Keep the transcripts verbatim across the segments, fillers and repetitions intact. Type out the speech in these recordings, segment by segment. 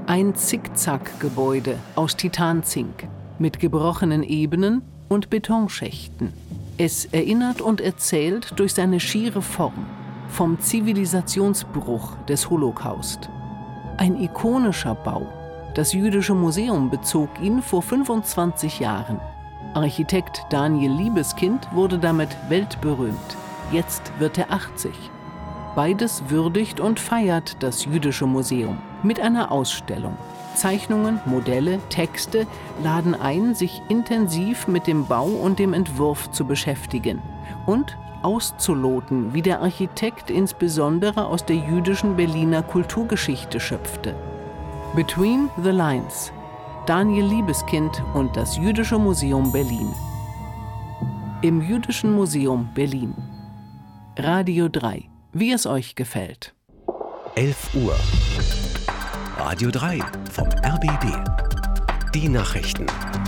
Ein Zickzack-Gebäude aus Titanzink mit gebrochenen Ebenen und Betonschächten. Es erinnert und erzählt durch seine schiere Form vom Zivilisationsbruch des Holocaust. Ein ikonischer Bau. Das Jüdische Museum bezog ihn vor fünfundzwanzig Jahren. Architekt Daniel Liebeskind wurde damit weltberühmt. Jetzt wird er achtzig. Beides würdigt und feiert das Jüdische Museum mit einer Ausstellung. Zeichnungen, Modelle, Texte laden ein, sich intensiv mit dem Bau und dem Entwurf zu beschäftigen und auszuloten, wie der Architekt insbesondere aus der jüdischen Berliner Kulturgeschichte schöpfte. Between the Lines. Daniel Liebeskind und das Jüdische Museum Berlin. Im Jüdischen Museum Berlin. Radio drei. Wie es euch gefällt. elf Uhr. Radio drei vom R B B. Die Nachrichten.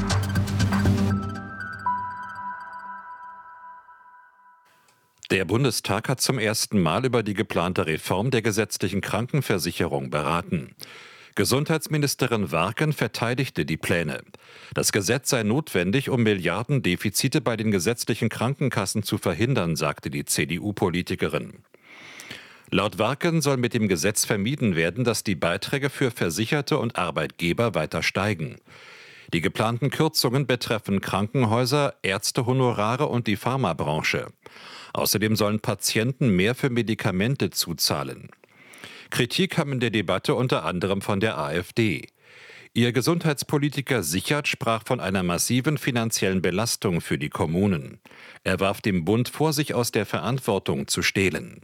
Der Bundestag hat zum ersten Mal über die geplante Reform der gesetzlichen Krankenversicherung beraten. Gesundheitsministerin Warken verteidigte die Pläne. Das Gesetz sei notwendig, um Milliardendefizite bei den gesetzlichen Krankenkassen zu verhindern, sagte die C D U-Politikerin. Laut Warken soll mit dem Gesetz vermieden werden, dass die Beiträge für Versicherte und Arbeitgeber weiter steigen. Die geplanten Kürzungen betreffen Krankenhäuser, Ärztehonorare und die Pharmabranche. Außerdem sollen Patienten mehr für Medikamente zuzahlen. Kritik kam in der Debatte unter anderem von der AfD. Ihr Gesundheitspolitiker Sichert sprach von einer massiven finanziellen Belastung für die Kommunen. Er warf dem Bund vor, sich aus der Verantwortung zu stehlen.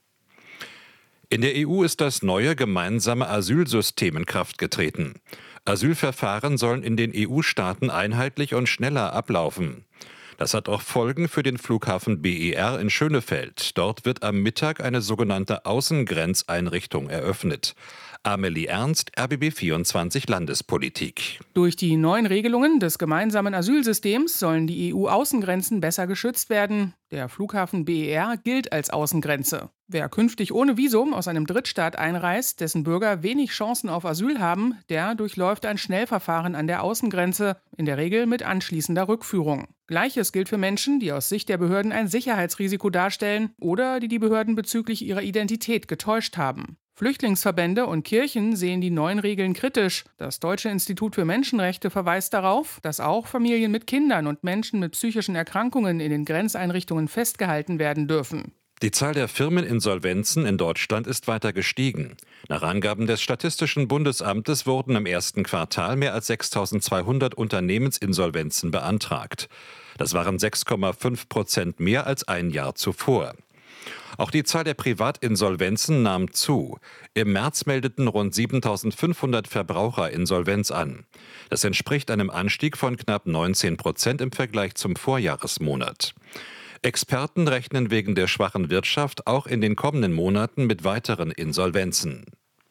In der E U ist das neue gemeinsame Asylsystem in Kraft getreten. Asylverfahren sollen in den E U-Staaten einheitlich und schneller ablaufen. Das hat auch Folgen für den Flughafen B E R in Schönefeld. Dort wird am Mittag eine sogenannte Außengrenzeinrichtung eröffnet. Amelie Ernst, R B B vierundzwanzig Landespolitik. Durch die neuen Regelungen des gemeinsamen Asylsystems sollen die E U-Außengrenzen besser geschützt werden. Der Flughafen B E R gilt als Außengrenze. Wer künftig ohne Visum aus einem Drittstaat einreist, dessen Bürger wenig Chancen auf Asyl haben, der durchläuft ein Schnellverfahren an der Außengrenze, in der Regel mit anschließender Rückführung. Gleiches gilt für Menschen, die aus Sicht der Behörden ein Sicherheitsrisiko darstellen oder die die Behörden bezüglich ihrer Identität getäuscht haben. Flüchtlingsverbände und Kirchen sehen die neuen Regeln kritisch. Das Deutsche Institut für Menschenrechte verweist darauf, dass auch Familien mit Kindern und Menschen mit psychischen Erkrankungen in den Grenzeinrichtungen festgehalten werden dürfen. Die Zahl der Firmeninsolvenzen in Deutschland ist weiter gestiegen. Nach Angaben des Statistischen Bundesamtes wurden im ersten Quartal mehr als sechstausendzweihundert Unternehmensinsolvenzen beantragt. Das waren sechs Komma fünf Prozent mehr als ein Jahr zuvor. Auch die Zahl der Privatinsolvenzen nahm zu. Im März meldeten rund siebentausendfünfhundert Verbraucher Insolvenz an. Das entspricht einem Anstieg von knapp neunzehn Prozent im Vergleich zum Vorjahresmonat. Experten rechnen wegen der schwachen Wirtschaft auch in den kommenden Monaten mit weiteren Insolvenzen.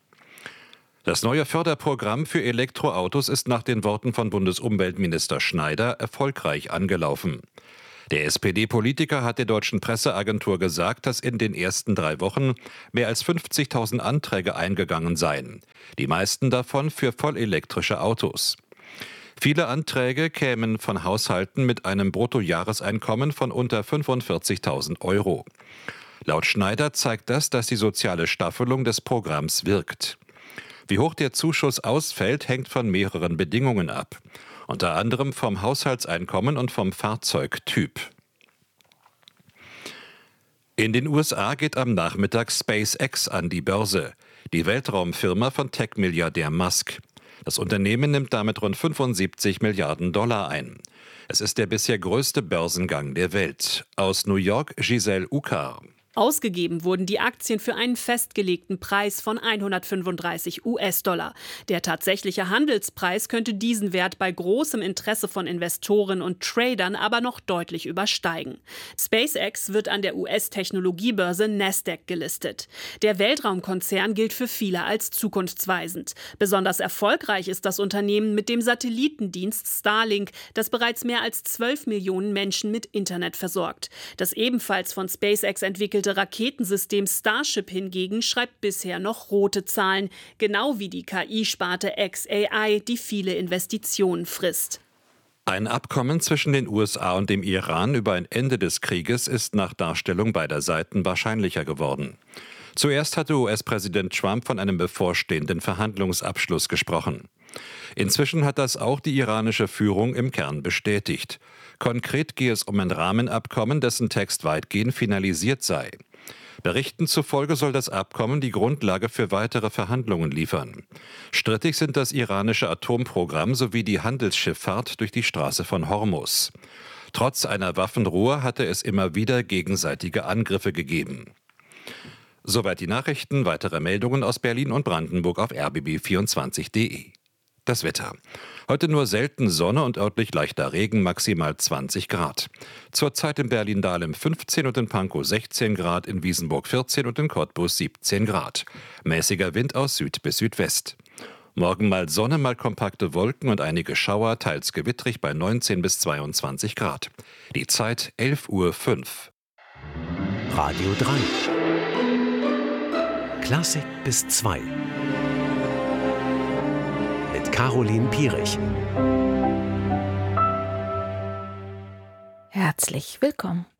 Das neue Förderprogramm für Elektroautos ist nach den Worten von Bundesumweltminister Schneider erfolgreich angelaufen. Der S P D-Politiker hat der deutschen Presseagentur gesagt, dass in den ersten drei Wochen mehr als fünfzigtausend Anträge eingegangen seien. Die meisten davon für vollelektrische Autos. Viele Anträge kämen von Haushalten mit einem Bruttojahreseinkommen von unter fünfundvierzigtausend Euro. Laut Schneider zeigt das, dass die soziale Staffelung des Programms wirkt. Wie hoch der Zuschuss ausfällt, hängt von mehreren Bedingungen ab. Unter anderem vom Haushaltseinkommen und vom Fahrzeugtyp. In den U S A geht am Nachmittag SpaceX an die Börse, die Weltraumfirma von Tech-Milliardär Musk. Das Unternehmen nimmt damit rund fünfundsiebzig Milliarden Dollar ein. Es ist der bisher größte Börsengang der Welt. Aus New York Giselle Uckar. Ausgegeben wurden die Aktien für einen festgelegten Preis von hundertfünfunddreißig US-Dollar. Der tatsächliche Handelspreis könnte diesen Wert bei großem Interesse von Investoren und Tradern aber noch deutlich übersteigen. SpaceX wird an der U S-Technologiebörse Nasdaq gelistet. Der Weltraumkonzern gilt für viele als zukunftsweisend. Besonders erfolgreich ist das Unternehmen mit dem Satellitendienst Starlink, das bereits mehr als zwölf Millionen Menschen mit Internet versorgt. Das ebenfalls von SpaceX entwickelte entwickelte Raketensystem Starship hingegen schreibt bisher noch rote Zahlen, genau wie die K I-Sparte X A I, die viele Investitionen frisst. Ein Abkommen zwischen den U S A und dem Iran über ein Ende des Krieges ist nach Darstellung beider Seiten wahrscheinlicher geworden. Zuerst hatte U S-Präsident Trump von einem bevorstehenden Verhandlungsabschluss gesprochen. Inzwischen hat das auch die iranische Führung im Kern bestätigt. Konkret gehe es um ein Rahmenabkommen, dessen Text weitgehend finalisiert sei. Berichten zufolge soll das Abkommen die Grundlage für weitere Verhandlungen liefern. Strittig sind das iranische Atomprogramm sowie die Handelsschifffahrt durch die Straße von Hormuz. Trotz einer Waffenruhe hatte es immer wieder gegenseitige Angriffe gegeben. Soweit die Nachrichten. Weitere Meldungen aus Berlin und Brandenburg auf r b b vierundzwanzig punkt d e. Das Wetter. Heute nur selten Sonne und örtlich leichter Regen, maximal zwanzig Grad. Zurzeit in Berlin-Dahlem fünfzehn und in Pankow sechzehn Grad, in Wiesenburg vierzehn und in Cottbus siebzehn Grad. Mäßiger Wind aus Süd bis Südwest. Morgen mal Sonne, mal kompakte Wolken und einige Schauer, teils gewittrig bei neunzehn bis zweiundzwanzig Grad. Die Zeit elf Uhr fünf. Radio drei. Klassik bis zwei. Mit Caroline Pierich. Herzlich willkommen.